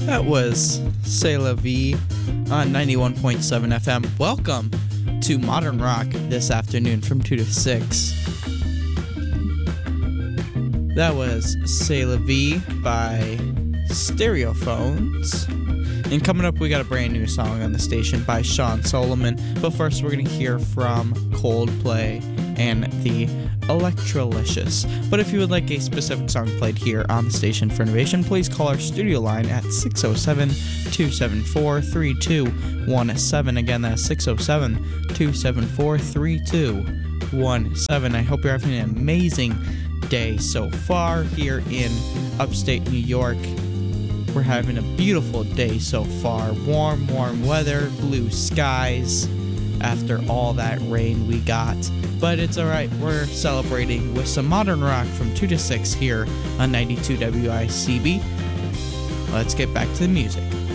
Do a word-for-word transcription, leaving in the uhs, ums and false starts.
That was C'est La Vie on ninety-one point seven F M. Welcome to Modern Rock this afternoon from two to six. That was C'est La Vie by Stereophones. And coming up, we got a brand new song on the station by Sean Solomon. But first, we're going to hear from Coldplay and the Electrolicious. But if you would like a specific song played here on the station for innovation, please call our studio line at six oh seven, two seven four, three two one seven. Again, that's six oh seven, two seven four, three two one seven. I hope you're having an amazing day so far here in upstate New York. We're having a beautiful day so far. Warm, warm weather, blue skies after all that rain we got. But it's alright, we're celebrating with some modern rock from two to six here on ninety-two W I C B. Let's get back to the music.